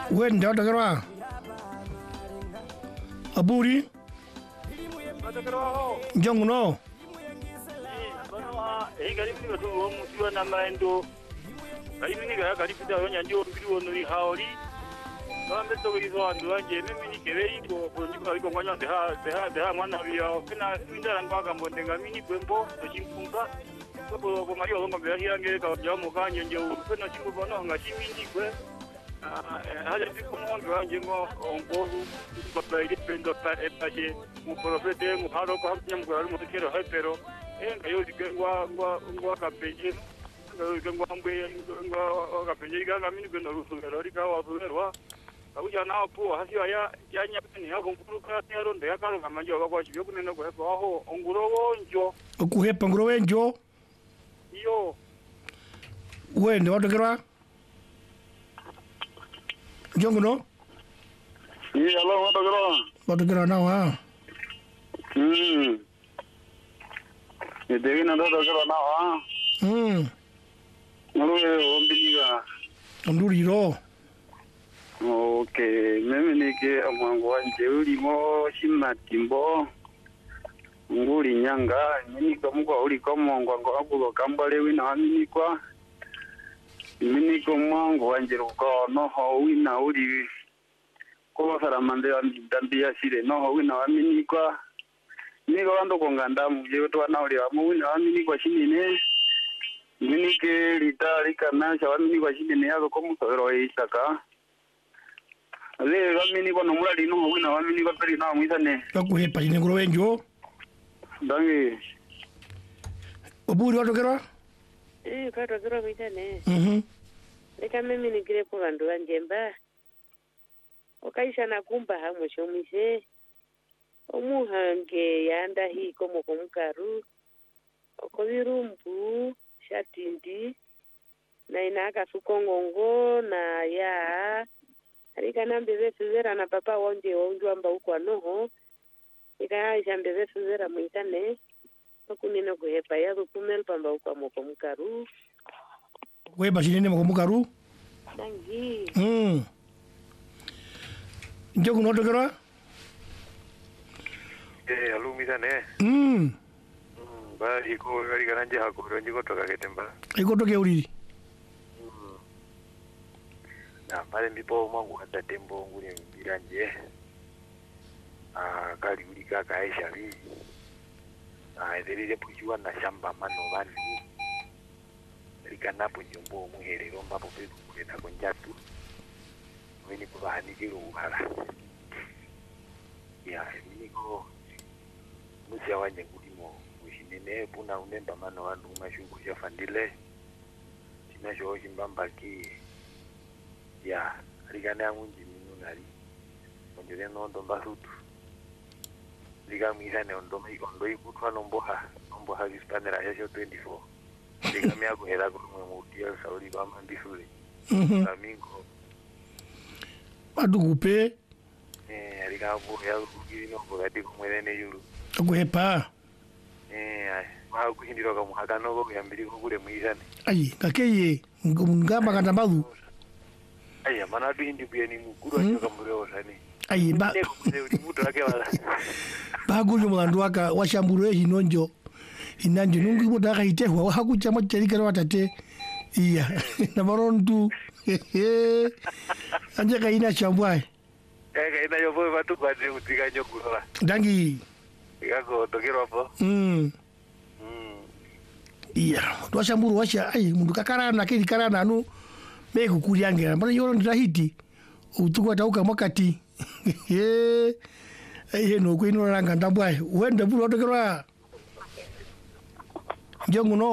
Wenda watakarwa. Aburi. Jongo no. Karibu ni watu wa msiwa na maendo. Karibu ni karibu da wonya ndio mbiru ono haoli. Bambe to hizo andu anje mimi ni kebei ko ndiko aliko mwanya deha mwana bia kina ndara ngwaga mbondenga mini kwembo chimpunga. Ko mario longa bia hiange ka jamu kanye ndio pena chimbo bono ngachimini kwe. Hali siku mwangu anje ngo ongohu kwa play dependo pa epaje mu profete mu haro ko hamnya mu garo mu kero pero ngayo ngwa kapeje ngwa mbe ngwa kapeje ganga mini kwenda rusugero rikawa sugerwa abuja na po hasiwa ya nyapeni ya konkuruka tero nde yakalo kamanjo bakwa chibyo kunena kwa aho onguro wonjo Okuhepa nguro wenjo. Iyo Wenda watakarwa. Jongo no. Hello, Watakarwa na wa. Devi na ndo ndo na wa. Nguru ombiniga. Nduri ro. Okay, mimi nike amwangu wanje ulimo shimatimbo. Nguri nyanga, mimi kamugwa uli kamwangu ngo abugo kambale wina aminikwa. Mimi kamwangu wanje ruko no ho wina uli ko sara mande ndambia sire no ho wina aminikwa. Niko ando konganda muje to na uli amu wina aminikwa shinine. Mimi ke litarika na cha aminikwa shinine yako komutoro isaka. Ale gamini kwa nomula lino wina wamini kwa peri na mwisane. Okuhepa jine nguro wenjo. Dangi. Aburi watakarwa. Watakarwa mwisane. Leka mimi nikirepo vandu vanjemba. Okaisha nakumba hamwe shomise. Omuhange yanda hii komo komukaru. Okovirumbu shatindi. Na inaka sukongongo na ya. Arika nambeze suzera na papa wonje wonjwa mba huko anoho. Ika aisha mbeze suzera mwitane. Okunina kuhepa ya kumel pamba huko amoko mukaru. Kuhepa shinene moko mukaru. Dangi. Jongo no watakarwa. alu mitane ba iko gari garanje hakuru njiko toka ketemba Iko toke uri. na pale ndipo mwangu hata tembo nguri mbiranje kali uli kaka Aisha vi delile pujiwa na shamba mano bani likanapo njombo muherero mbapo pe kuleta konjatu mimi kubahanikiro uhala ya niko musia wanje ngulimo ushinene puna unemba mano wandu mashuku shafandile tinasho shimbambaki ya ligane angunji minu nari onjere nondo mbasutu liga misane ondo ikutwa nomboha kispanera yasho 24 liga miago hera kumwe mutia sauri bama ndisule domingo Adugupe. liga bo ya kugiri no bogati kumwene yuru Okuhepa. wa kuhindiro ka muhakano go yambiri kugure muisane Ai kakeye ngamba kandambazu. Aya mana du hindi buyani mukuru ajoka mureo sani. Ai ba mutu lake wala. Bagujo mwandu waka washamburu hinonjo. Inanjo nungu mutaka itehwa hakucha mocherika watate. Iya na marondu. Anje kaina chambwae. Kaina yobo batu kwa je utiga nyokura. Dangi. Yako tokero hapo. Iya, twashamburu washa ai mundu kakarana kiri karana anu meku kuriangira mbona yoro ndahiti utukwa tauka mwakati no kwino ranga ndambwae wenda buru watokerwa jongo no